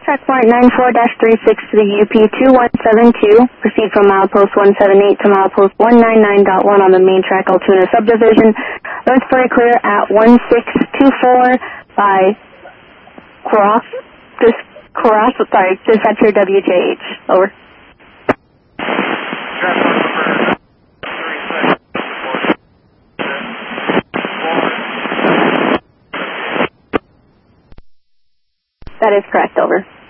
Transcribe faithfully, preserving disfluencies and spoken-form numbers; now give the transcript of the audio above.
Track mark nine four dash three six to the U P two one seven two. Proceed from milepost one seven eight to milepost one nine nine point one on the main track Altoona subdivision. North flare clear at one six two four by Cross. This Cross, sorry, dispatcher W J H. Over. That is correct, over.